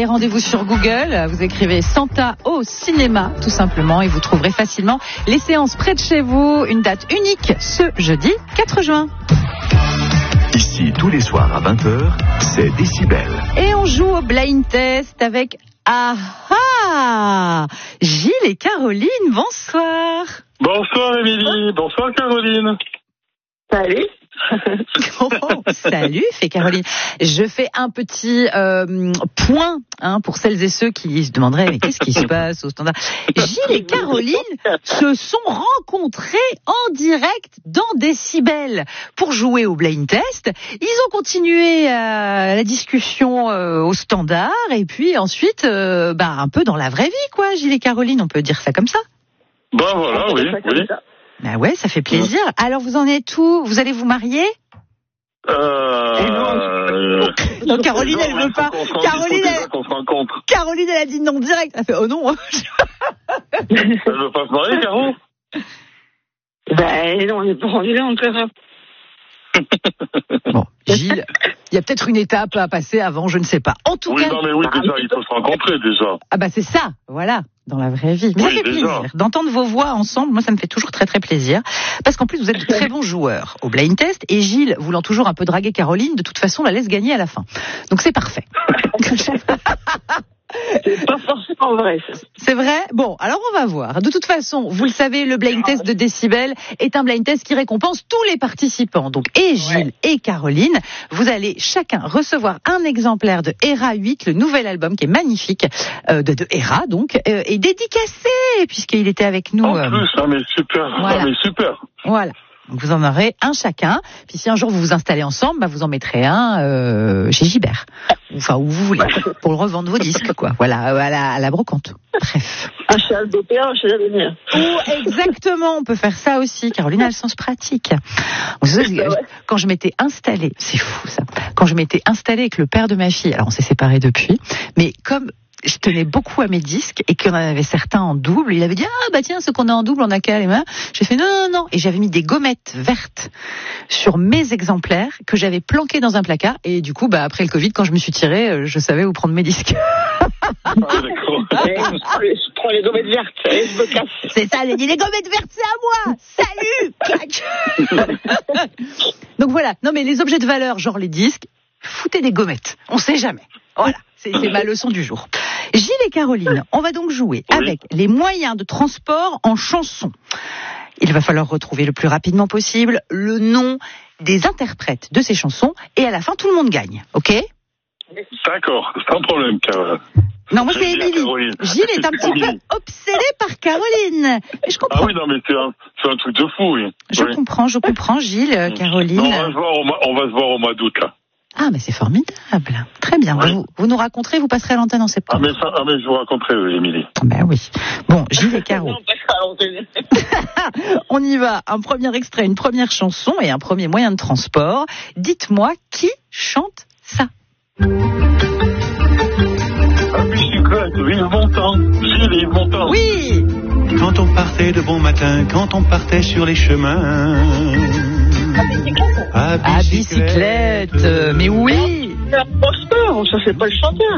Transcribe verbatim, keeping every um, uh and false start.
Allez, rendez-vous sur Google. Vous écrivez Santa au cinéma, tout simplement, et vous trouverez facilement les séances près de chez vous. Une date unique ce jeudi quatre juin. Ici, tous les soirs à vingt heures, c'est Décibel. Et on joue au blind test avec Aha Gilles et Caroline, bonsoir. Bonsoir Émilie, bonsoir Caroline. Salut. Oh, salut, fait Caroline. Je fais un petit euh, point hein, pour celles et ceux qui se demanderaient mais qu'est-ce qui se passe au standard. Gilles et Caroline se sont rencontrés en direct dans Décibel pour jouer au blind test. Ils ont continué euh, la discussion euh, au standard et puis ensuite euh, bah, un peu dans la vraie vie quoi. Gilles et Caroline, on peut dire ça comme ça. Ben voilà, oui, oui. Bah ouais, ça fait plaisir. Alors vous en êtes où? Vous allez vous marier? Euh... Non, Caroline, elle veut pas. Caroline, elle... Caroline, elle a dit non direct. Elle fait oh non. Elle veut pas se marier, Caro? Ben non, on n'est pas rendu là encore. Bon, Gilles, il y a peut-être une étape à passer avant, je ne sais pas. En tout oui, cas. Oui, non, mais oui, déjà, il faut se rencontrer, déjà. Ah, bah, c'est ça, voilà, dans la vraie vie. Mais oui, ça fait déjà. plaisir d'entendre vos voix ensemble. Moi, ça me fait toujours très, très plaisir. Parce qu'en plus, vous êtes de très bons joueurs au blind test. Et Gilles, voulant toujours un peu draguer Caroline, de toute façon, la laisse gagner à la fin. Donc, c'est parfait. C'est pas forcément vrai, ça. C'est vrai? Bon, alors on va voir. De toute façon, vous le savez, le blind test de Décibel est un blind test qui récompense tous les participants. Donc, et Gilles ouais. et Caroline, vous allez chacun recevoir un exemplaire de Hera huit, le nouvel album qui est magnifique, euh, de, de Hera, donc, euh, et dédicacé, puisqu'il était avec nous. En euh, plus, ça, mais super, voilà. ça, mais super. Voilà. Donc vous en aurez un chacun. Puis si un jour vous vous installez ensemble, bah vous en mettrez un euh, chez Gibert. Enfin où vous voulez, pour le revendre vos disques, quoi. Voilà, à la, à la brocante. Bref. Un chez Albopéa, un chez l'avenir. Oh, exactement, on peut faire ça aussi. Caroline a le sens pratique. Vous savez, quand je m'étais installée, c'est fou ça. Quand je m'étais installée avec le père de ma fille, alors on s'est séparés depuis, mais comme je tenais beaucoup à mes disques et qu'on en avait certains en double. Il avait dit ah bah tiens ceux qu'on a en double on a qu'à les mains. J'ai fait non non non et j'avais mis des gommettes vertes sur mes exemplaires que j'avais planqués dans un placard et du coup bah après le Covid quand je me suis tirée je savais où prendre mes disques. Ah, d'accord. Je prends les gommettes vertes et je me casse. C'est ça, j'ai dit les gommettes vertes c'est à moi. Salut. Donc voilà non mais les objets de valeur genre les disques foutez des gommettes on sait jamais. Voilà, c'est, c'est ma leçon du jour. Gilles et Caroline, on va donc jouer oui. avec les moyens de transport en chanson. Il va falloir retrouver le plus rapidement possible le nom des interprètes de ces chansons et à la fin tout le monde gagne, ok ? D'accord, sans problème, Caroline. Non, moi c'est Émilie. Gilles est un petit peu obsédé par Caroline. Mais je comprends. Ah oui, non, mais c'est un, c'est un truc de fou, oui. Je oui. comprends, je comprends, Gilles, Caroline. Non, on va se voir au mois, on va se voir au mois d'août, là. Ah, mais c'est formidable. Très bien. Oui. Vous, vous nous raconterez, vous passerez à l'antenne en septembre. Ah, mais, ça, ah, mais je vous raconterai, Émilie. Ben oui. Bon, Gilles et Caro. On passera à l'antenne. On y va. Un premier extrait, une première chanson et un premier moyen de transport. Dites-moi qui chante ça. À bicyclette, Yves Montand. Gilles Yves Montand. Oui. Quand on partait de bon matin, quand on partait sur les chemins. À bicyclette. À bicyclette. Mais oui. Transport, ça c'est pas le chanteur.